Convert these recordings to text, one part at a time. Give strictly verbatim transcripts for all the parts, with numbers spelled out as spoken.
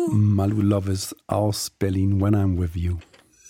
Malou Lovis aus Berlin, When I'm With You.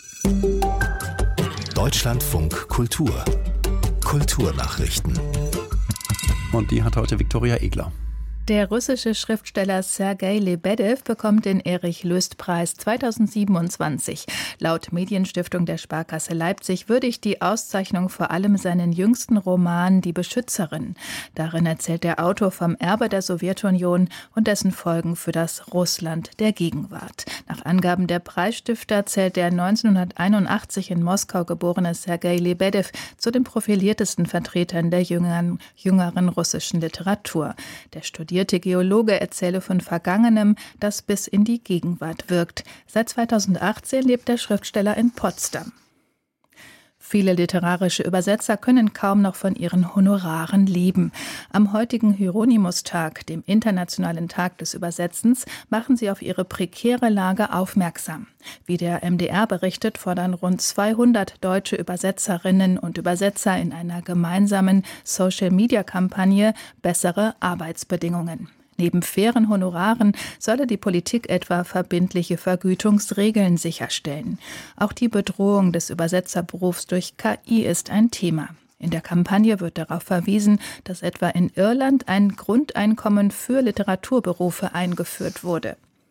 Deutschlandfunk Kultur. Kulturnachrichten. Und die hat heute Viktoria Egler. Der russische Schriftsteller Sergei Lebedew bekommt den Erich-Lüst-Preis zweitausendsiebenundzwanzig. Laut Medienstiftung der Sparkasse Leipzig würdigt die Auszeichnung vor allem seinen jüngsten Roman Die Beschützerin. Darin erzählt der Autor vom Erbe der Sowjetunion und dessen Folgen für das Russland der Gegenwart. Nach Angaben der Preisstifter zählt der neunzehnhunderteinundachtzig in Moskau geborene Sergei Lebedew zu den profiliertesten Vertretern der jüngeren, jüngeren russischen Literatur. Der studierte Geologe erzähle von Vergangenem, das bis in die Gegenwart wirkt. Seit zweitausendachtzehn lebt der Schriftsteller in Potsdam. Viele literarische Übersetzer können kaum noch von ihren Honoraren leben. Am heutigen Hieronymus-Tag, dem Internationalen Tag des Übersetzens, machen sie auf ihre prekäre Lage aufmerksam. Wie der M D R berichtet, fordern rund zweihundert deutsche Übersetzerinnen und Übersetzer in einer gemeinsamen Social-Media-Kampagne bessere Arbeitsbedingungen. Neben fairen Honoraren solle die Politik etwa verbindliche Vergütungsregeln sicherstellen. Auch die Bedrohung des Übersetzerberufs durch K I ist ein Thema. In der Kampagne wird darauf verwiesen, dass etwa in Irland ein Grundeinkommen für Literaturberufe eingeführt wurde.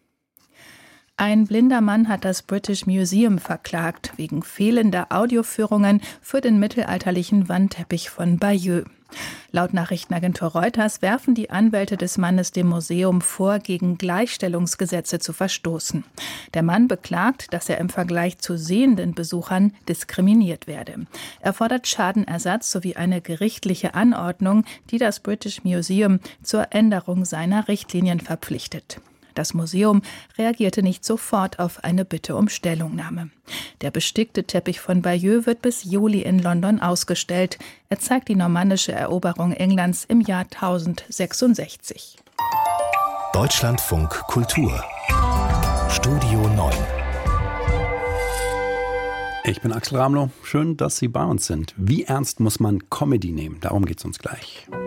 Ein blinder Mann hat das British Museum verklagt, wegen fehlender Audioführungen für den mittelalterlichen Wandteppich von Bayeux. Laut Nachrichtenagentur Reuters werfen die Anwälte des Mannes dem Museum vor, gegen Gleichstellungsgesetze zu verstoßen. Der Mann beklagt, dass er im Vergleich zu sehenden Besuchern diskriminiert werde. Er fordert Schadenersatz sowie eine gerichtliche Anordnung, die das British Museum zur Änderung seiner Richtlinien verpflichtet. Das Museum reagierte nicht sofort auf eine Bitte um Stellungnahme. Der bestickte Teppich von Bayeux wird bis Juli in London ausgestellt. Er zeigt die normandische Eroberung Englands im Jahr tausendsechsundsechzig. Deutschlandfunk Kultur. Studio neun. Ich bin Axel Ramlow. Schön, dass Sie bei uns sind. Wie ernst muss man Comedy nehmen? Darum geht's uns gleich.